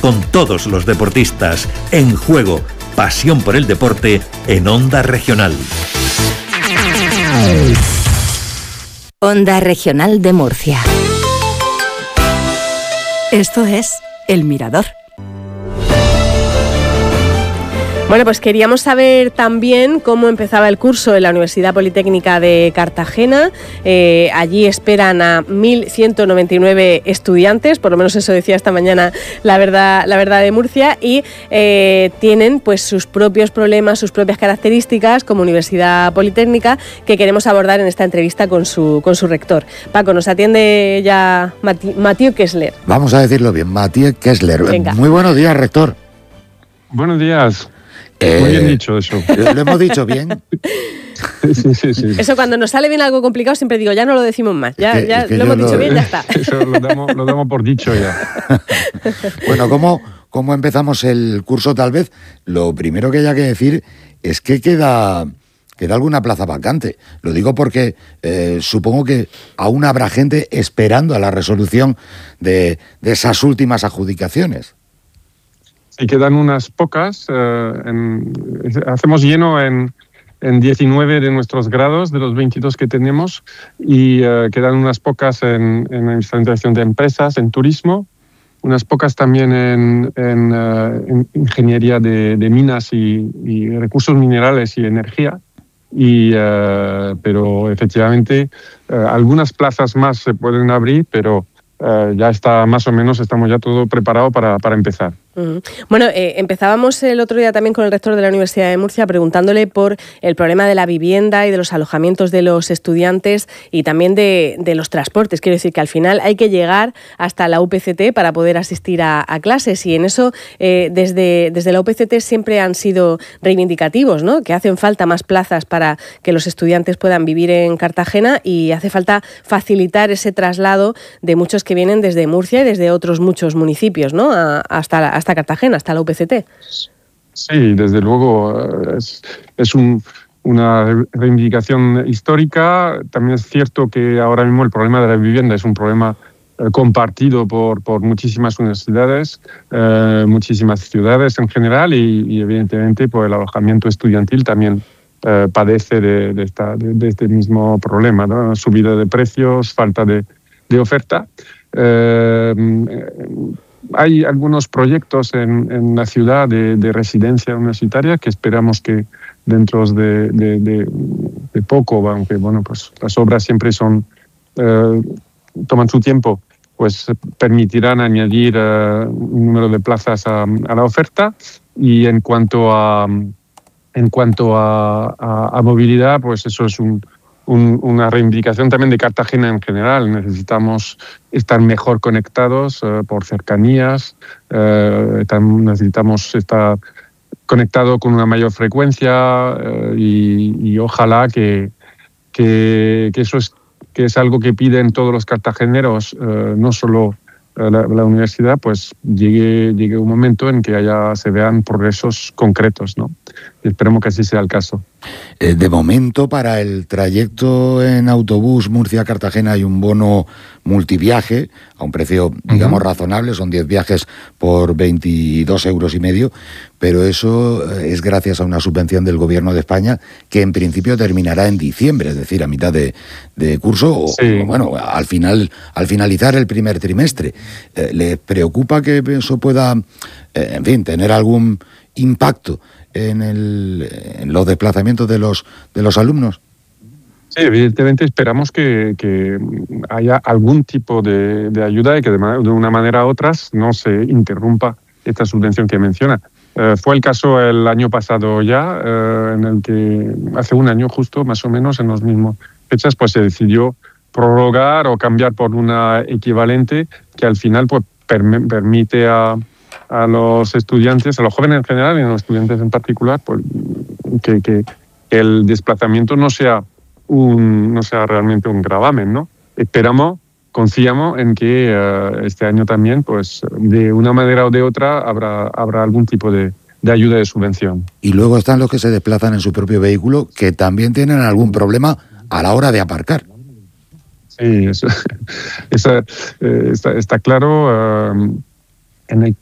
con todos los deportistas. En Juego, pasión por el deporte en Onda Regional. Onda Regional de Murcia. Esto es El Mirador. Bueno, pues queríamos saber también cómo empezaba el curso en la Universidad Politécnica de Cartagena. Allí esperan a 1.199 estudiantes, por lo menos eso decía esta mañana la verdad de Murcia, y tienen pues sus propios problemas, sus propias características como Universidad Politécnica, que queremos abordar en esta entrevista con su rector. Paco, nos atiende ya Mathieu Kessler. Vamos a decirlo bien, Mathieu Kessler. Venga. Muy buenos días, rector. Buenos días. Muy bien dicho eso. ¿Lo hemos dicho bien? Sí. Eso cuando nos sale bien algo complicado siempre digo, ya no lo decimos más, ya lo hemos dicho bien, ya está. Eso lo damos por dicho ya. Bueno, ¿cómo empezamos el curso tal vez? Lo primero que hay que decir es que queda alguna plaza vacante. Lo digo porque supongo que aún habrá gente esperando a la resolución de esas últimas adjudicaciones. Y quedan unas pocas. Hacemos lleno en 19 de nuestros grados, de los 22 que tenemos, y quedan unas pocas en administración de empresas, en turismo, unas pocas también en ingeniería de minas y recursos minerales y energía. Pero efectivamente algunas plazas más se pueden abrir, pero ya está más o menos, estamos ya todo preparado para empezar. Bueno, empezábamos el otro día también con el rector de la Universidad de Murcia preguntándole por el problema de la vivienda y de los alojamientos de los estudiantes y también de los transportes. Quiero decir que al final hay que llegar hasta la UPCT para poder asistir a clases, y en eso desde la UPCT siempre han sido reivindicativos, ¿no? Que hacen falta más plazas para que los estudiantes puedan vivir en Cartagena, y hace falta facilitar ese traslado de muchos que vienen desde Murcia y desde otros muchos municipios, ¿no? Hasta Cartagena, hasta la UPCT. Sí, desde luego es una reivindicación histórica. También es cierto que ahora mismo el problema de la vivienda es un problema compartido por muchísimas universidades, muchísimas ciudades en general, y evidentemente por el alojamiento estudiantil también padece de este mismo problema, ¿no? Subida de precios, falta de oferta. Hay algunos proyectos en la ciudad de residencia universitaria que esperamos que dentro de poco, aunque bueno, pues las obras siempre toman su tiempo, pues permitirán añadir un número de plazas a la oferta. Y en cuanto a movilidad, pues eso es una reivindicación también de Cartagena en general. Necesitamos estar mejor conectados por cercanías, necesitamos estar conectados con una mayor frecuencia, y ojalá que eso es algo que piden todos los cartageneros, no solo la universidad, pues llegue un momento en que se vean progresos concretos, ¿no? Y esperemos que así sea el caso. De momento, para el trayecto en autobús Murcia-Cartagena hay un bono multiviaje a un precio, digamos, razonable. Son 10 viajes por 22,5 euros, pero eso es gracias a una subvención del Gobierno de España que en principio terminará en diciembre, es decir, a mitad de curso, sí. O bueno, al finalizar el primer trimestre. ¿Le preocupa que eso pueda, en fin, tener algún impacto en los desplazamientos de los alumnos? Sí, evidentemente esperamos que haya algún tipo de ayuda y que de una manera u otra no se interrumpa esta subvención que menciona. Fue el caso el año pasado ya, en el que hace un año justo, más o menos, en las mismas fechas, pues se decidió prorrogar o cambiar por una equivalente que al final pues permite a los estudiantes, a los jóvenes en general y a los estudiantes en particular, pues, que el desplazamiento no sea realmente un gravamen, ¿no? Confiamos en que este año también, pues, de una manera o de otra, habrá algún tipo de ayuda de subvención. Y luego están los que se desplazan en su propio vehículo, que también tienen algún problema a la hora de aparcar. Sí, eso está claro. En el